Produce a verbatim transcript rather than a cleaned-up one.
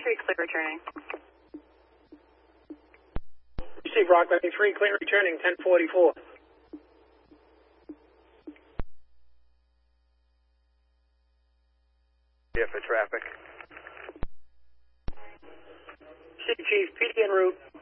ninety-three, clear returning. Receive Rock ninety-three, clear returning, ten forty-four. Yeah, for traffic. City Chief, P D en route.